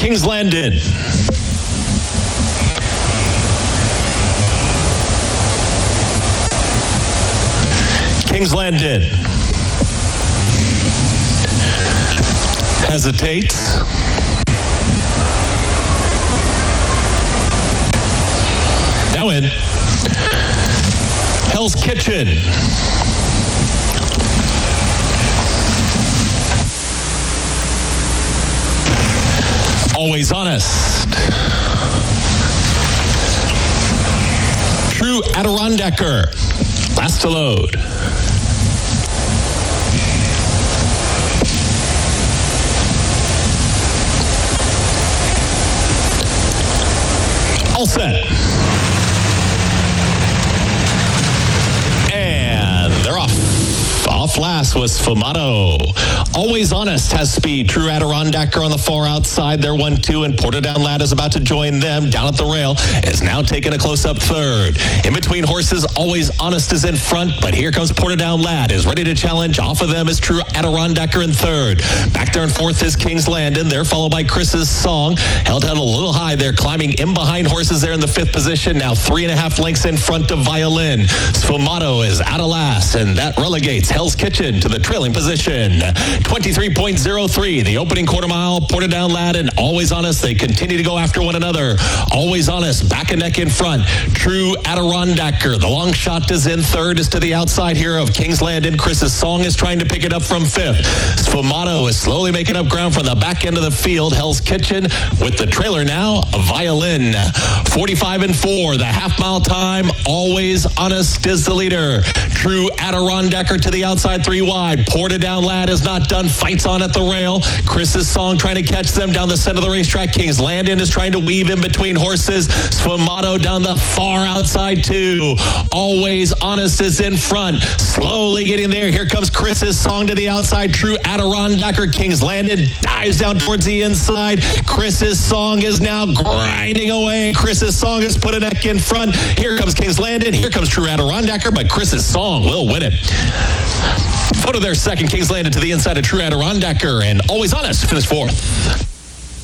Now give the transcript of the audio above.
Kings Landing. Kings Landing. Hesitates. Now in. Hell's Kitchen. Always Honest. True Adirondacker. Last to load. All set. And they're off. Off last was Sfumato. Always Honest has speed. True Adirondacker on the far outside. They're 1-2, and Portadown Lad is about to join them down at the rail. Is now taking a close-up third. In between horses, Always Honest is in front, but here comes Portadown Lad. Is ready to challenge. Off of them is True Adirondacker in third. Back there in fourth is Kings Landing. They're followed by Chris's Song. Held out a little high there, climbing in behind horses there in the fifth position. Now 3.5 lengths in front of Violin. Sfumato is out of last, and that relegates Hell's Kitchen to the trailing position. 23.03, the opening quarter mile. Portadown Lad and Always Honest, they continue to go after one another. Always Honest, back and neck in front. True Adirondacker, the long shot is in third, is to the outside here of Kings Landing. Chris's Song is trying to pick it up from fifth. Sfumato is slowly making up ground from the back end of the field. Hell's Kitchen with the trailer now, a Violin. 45-4, the half mile time. Always Honest is the leader. True Adirondacker to the outside, 3 wide. Portadown Lad is not done, fights on at the rail. Chris's Song trying to catch them down the center of the racetrack. Kings Landing is trying to weave in between horses. Sfumato down the far outside too. Always Honest is in front, slowly getting there. Here comes Chris's Song to the outside. True Adirondacker. Kings Landing dives down towards the inside. Chris's Song is now grinding away. Chris's Song has put a neck in front. Here comes Kings Landing. Here comes True Adirondacker, but Chris's Song will win it. Photo there second. Kings Landing to the inside of True Adirondacker, and Always Honest finished fourth.